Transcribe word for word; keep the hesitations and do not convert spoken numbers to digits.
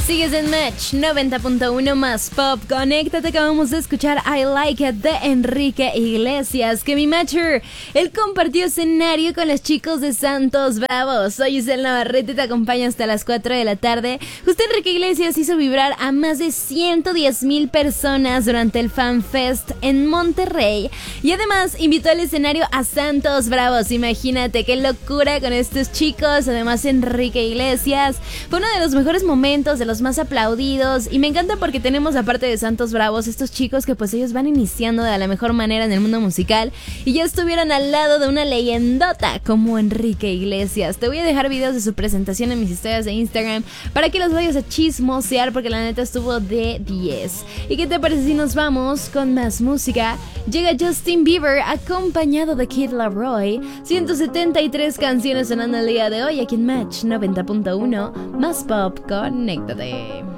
Sigues en Match noventa punto uno más Pop. Conéctate, acabamos de escuchar I Like It de Enrique Iglesias. Que mi Matcher, él compartió escenario con los chicos de Santos Bravos. Soy Isel Navarrete y te acompaño hasta las cuatro de la tarde. Justo Enrique Iglesias hizo vibrar a más de ciento diez mil personas durante el Fan Fest en Monterrey. Y además invitó al escenario a Santos Bravos. Imagínate qué locura con estos chicos. Además Enrique Iglesias fue uno de los mejores momentos, de los más aplaudidos, y me encanta porque tenemos, aparte de Santos Bravos, estos chicos que pues ellos van iniciando de la mejor manera en el mundo musical y ya estuvieron al lado de una leyendota como Enrique Iglesias. Te voy a dejar videos de su presentación en mis historias de Instagram para que los vayas a chismosear, porque la neta estuvo de diez. ¿Y qué te parece si nos vamos con más música? Llega Justin Bieber acompañado de Kid Laroi. ciento setenta y tres canciones sonando el día de hoy aquí en Match noventa punto uno más Pop. Conéctate.